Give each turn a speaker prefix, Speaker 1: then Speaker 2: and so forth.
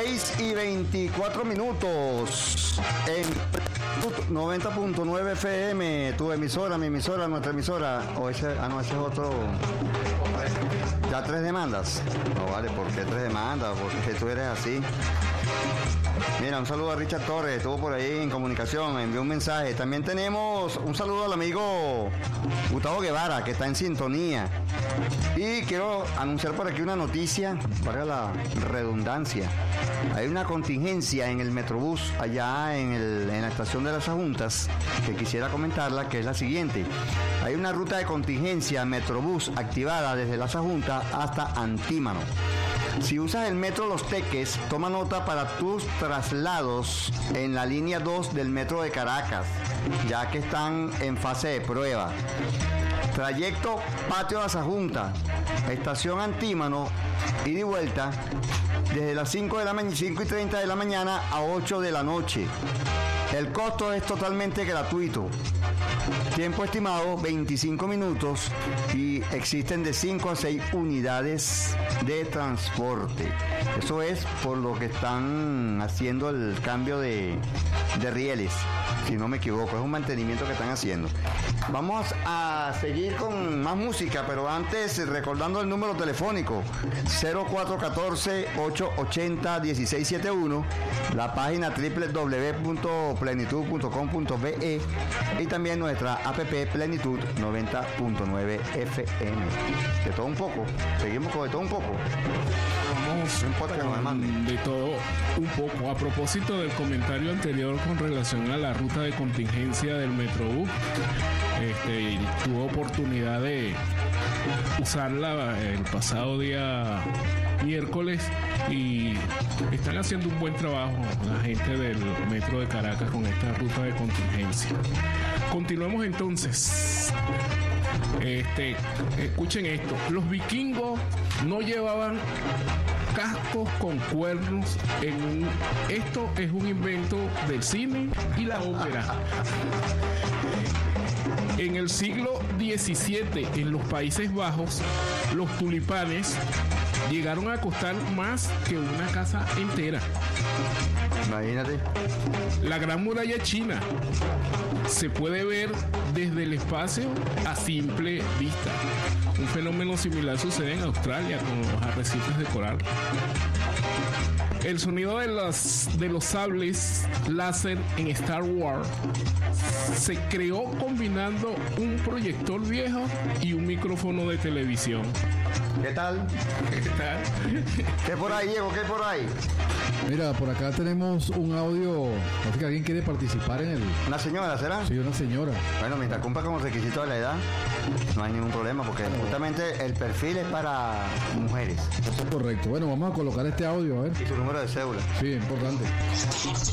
Speaker 1: 6:24 en 90.9 FM, tu emisora, mi emisora, nuestra emisora. Ese es otro. Ya 3 demandas. No vale, ¿por qué 3 demandas? Porque tú eres así. Mira, un saludo a Richard Torres, estuvo por ahí en comunicación, envió un mensaje. También tenemos un saludo al amigo Gustavo Guevara, que está en sintonía. Y quiero anunciar por aquí una noticia, para la redundancia. Hay una contingencia en el Metrobús, allá en la estación de las Ajuntas, que quisiera comentarla, que es la siguiente. Hay una ruta de contingencia Metrobús activada desde las Ajuntas hasta Antímano. Si usas el metro Los Teques, toma nota para tus traslados en la línea 2 del metro de Caracas, ya que están en fase de prueba. Trayecto Patio Las Ajuntas, estación Antímano, ida y vuelta, desde las 5:30 de la mañana a 8 de la noche. El costo es totalmente gratuito. Tiempo estimado 25 minutos y existen de 5 a 6 unidades de transporte. Eso es por lo que están haciendo el cambio de rieles, si no me equivoco, es un mantenimiento que están haciendo. Vamos a seguir con más música, pero antes recordando el número telefónico 0414-880-1671, la página www.plenitud.com.be y también nuestra app Plenitud 90.9 FM. De todo un poco, seguimos con de todo un poco.
Speaker 2: Vamos de todo un poco. A propósito del comentario anterior con relación a la ruta de contingencia del Metrobús, tuve oportunidad de usarla el pasado día miércoles y están haciendo un buen trabajo la gente del Metro de Caracas con esta ruta de contingencia. Continuamos entonces. Escuchen esto. Los vikingos no llevaban cascos con cuernos esto es un invento del cine y la ópera. En el siglo XVII, en los Países Bajos, los tulipanes llegaron a costar más que una casa entera.
Speaker 1: Imagínate.
Speaker 2: La Gran Muralla China se puede ver desde el espacio a simple vista. Un fenómeno similar sucede en Australia con los arrecifes de coral. El sonido de los sables láser en Star Wars se creó combinando un proyector viejo y un micrófono de televisión.
Speaker 1: ¿Qué tal? ¿Qué por ahí, Diego? ¿Qué por ahí?
Speaker 3: Mira, por acá tenemos un audio. Parece que alguien quiere participar en el...
Speaker 1: ¿Una señora, será?
Speaker 3: Sí, una señora.
Speaker 1: Bueno, mientras cumpla con los requisitos de la edad, no hay ningún problema, porque justamente el perfil es para mujeres.
Speaker 3: Eso es correcto. Bueno, vamos a colocar este audio, a ver.
Speaker 1: Y su número de cédula.
Speaker 3: Sí, importante.